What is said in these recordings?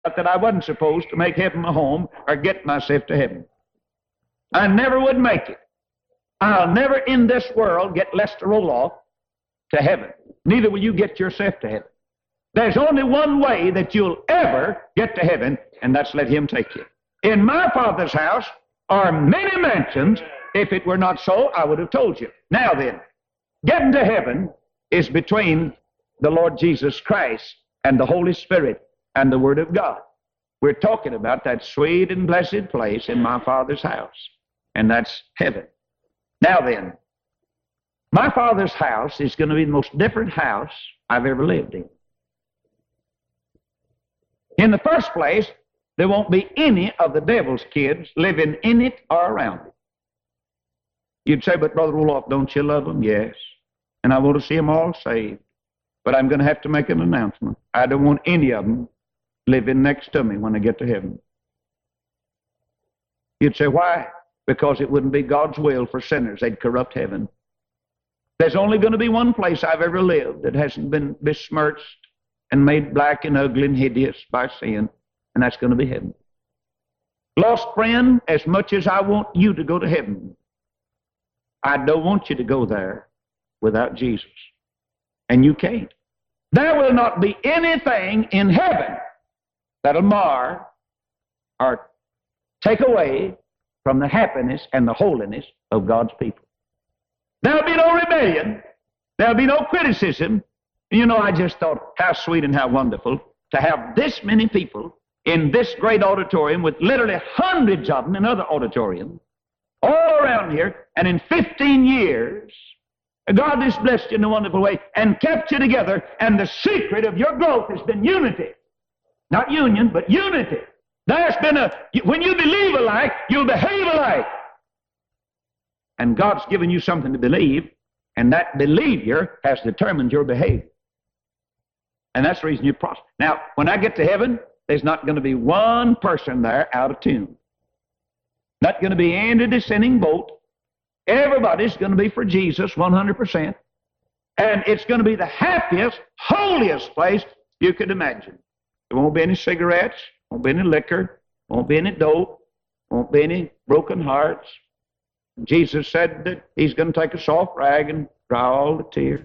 that I wasn't supposed to make heaven my home or get myself to heaven. I never would make it. I'll never in this world get Lester Roloff to heaven. Neither will you get yourself to heaven. There's only one way that you'll ever get to heaven, and that's let Him take you. In my Father's house are many mansions. If it were not so, I would have told you. Now then, getting to heaven is between the Lord Jesus Christ and the Holy Spirit and the Word of God. We're talking about that sweet and blessed place in my Father's house, and that's heaven. Now then, my Father's house is going to be the most different house I've ever lived in. In the first place, there won't be any of the devil's kids living in it or around it. You'd say, but Brother Roloff, don't you love them? Yes. And I want to see them all saved. But I'm going to have to make an announcement. I don't want any of them living next to me when I get to heaven. You'd say, why? Because it wouldn't be God's will for sinners. They'd corrupt heaven. There's only going to be one place I've ever lived that hasn't been besmirched and made black and ugly and hideous by sin, and that's going to be heaven. Lost friend, as much as I want you to go to heaven, I don't want you to go there without Jesus. And you can't. There will not be anything in heaven that'll mar or take away from the happiness and the holiness of God's people. There'll be no rebellion. There'll be no criticism. You know, I just thought how sweet and how wonderful to have this many people in this great auditorium with literally hundreds of them in other auditoriums all around here, and in 15 years, God has blessed you in a wonderful way and kept you together, and the secret of your growth has been unity. Not union, but unity. There's been when you believe alike, you'll behave alike. And God's given you something to believe, and that behavior has determined your behavior. And that's the reason you prosper. Now, when I get to heaven, there's not going to be one person there out of tune. Not going to be any dissenting boat. Everybody's going to be for Jesus 100%. And it's going to be the happiest, holiest place you could imagine. There won't be any cigarettes, won't be any liquor, won't be any dope, won't be any broken hearts. Jesus said that He's going to take a soft rag and dry all the tears.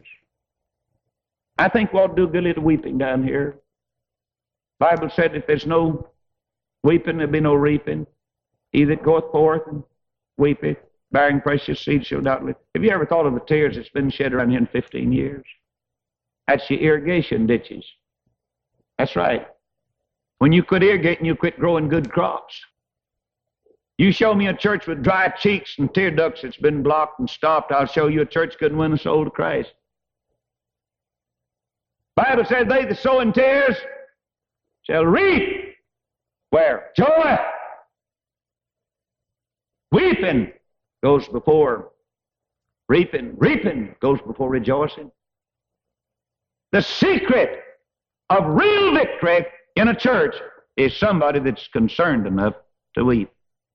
I think we'll do a good little weeping down here. The Bible said if there's no weeping, there'll be no reaping. He that goeth forth and weepeth, bearing precious seed shall not live. Have you ever thought of the tears that's been shed around here in 15 years? That's your irrigation ditches. That's right. When you quit irrigating, you quit growing good crops. You show me a church with dry cheeks and tear ducts that's been blocked and stopped, I'll show you a church couldn't win a soul to Christ. The Bible says they that sow in tears shall reap. Where? Joy. Weeping goes before reaping. Reaping goes before rejoicing. The secret of real victory in a church is somebody that's concerned enough to weep.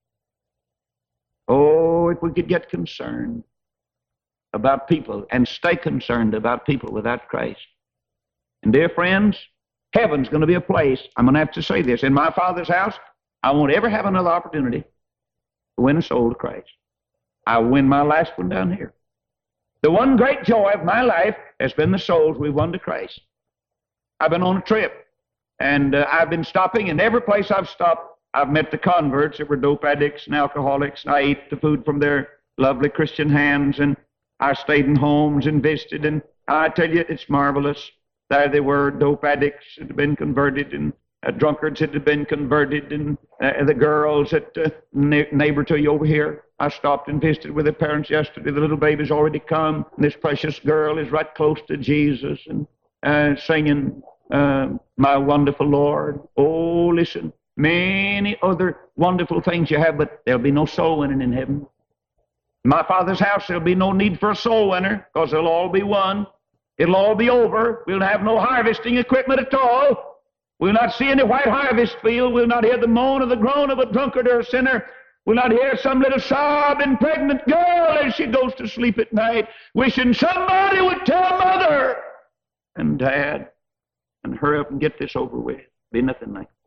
Oh, if we could get concerned about people and stay concerned about people without Christ. And dear friends, heaven's going to be a place, I'm going to have to say this, in my Father's house, I won't ever have another opportunity to win a soul to Christ. I'll win my last one down here. The one great joy of my life has been the souls we've won to Christ. I've been on a trip, and I've been stopping, and every place I've stopped, I've met the converts that were dope addicts and alcoholics, and I ate the food from their lovely Christian hands, and I stayed in homes and visited, and I tell you, it's marvelous. There they were, dope addicts that had been converted, and drunkards that had been converted, and the girls that neighbor to you over here. I stopped and visited with their parents yesterday. The little baby's already come, and this precious girl is right close to Jesus and singing, My Wonderful Lord. Oh, listen, many other wonderful things you have, but there'll be no soul winning in heaven. In my Father's house, there'll be no need for a soul winner, because they'll all be one. It'll all be over. We'll have no harvesting equipment at all. We'll not see any white harvest field. We'll not hear the moan or the groan of a drunkard or a sinner. We'll not hear some little sobbing pregnant girl as she goes to sleep at night, wishing somebody would tell Mother and Dad and hurry up and get this over with. Be nothing like that.